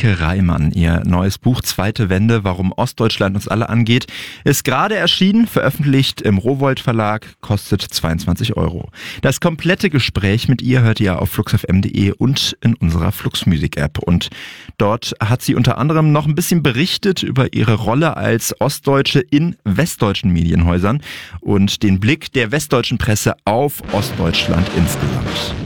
Ulrike Reimann. Ihr neues Buch Zweite Wende, warum Ostdeutschland uns alle angeht, ist gerade erschienen, veröffentlicht im Rowohlt Verlag, kostet 22 €. Das komplette Gespräch mit ihr hört ihr auf fluxfm.de und in unserer Flux Music App. Und dort hat sie unter anderem noch ein bisschen berichtet über ihre Rolle als Ostdeutsche in westdeutschen Medienhäusern und den Blick der westdeutschen Presse auf Ostdeutschland insgesamt.